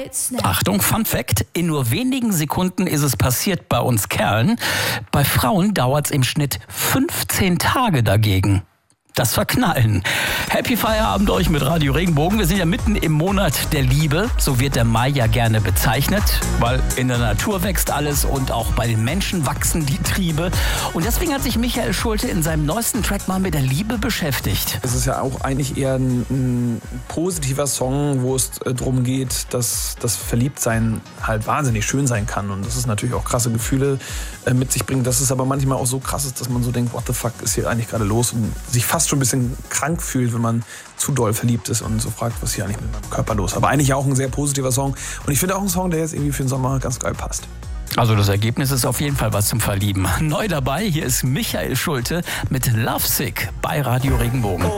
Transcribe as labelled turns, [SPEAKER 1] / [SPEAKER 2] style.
[SPEAKER 1] Achtung, Fun Fact, in nur wenigen Sekunden ist es passiert bei uns Kerlen. Bei Frauen dauert es im Schnitt 15 Tage dagegen. Das Verknallen. Happy Feierabend euch mit Radio Regenbogen. Wir sind ja mitten im Monat der Liebe. So wird der Mai ja gerne bezeichnet, weil in der Natur wächst alles und auch bei den Menschen wachsen die Triebe. Und deswegen hat sich Michael Schulte in seinem neuesten Track mal mit der Liebe beschäftigt.
[SPEAKER 2] Es ist ja auch eigentlich eher ein positiver Song, wo es darum geht, dass das Verliebtsein halt wahnsinnig schön sein kann. Und das ist natürlich auch krasse Gefühle mit sich bringt. Dass es aber manchmal auch so krass ist, dass man so denkt, what the fuck ist hier eigentlich gerade los? Und sich fast schon ein bisschen krank fühlt, wenn man zu doll verliebt ist und so fragt, was hier eigentlich mit meinem Körper los ist. Aber eigentlich auch ein sehr positiver Song. Und ich finde auch ein Song, der jetzt irgendwie für den Sommer ganz geil passt.
[SPEAKER 1] Also das Ergebnis ist auf jeden Fall was zum Verlieben. Neu dabei, hier ist Michael Schulte mit Lovesick bei Radio Regenbogen.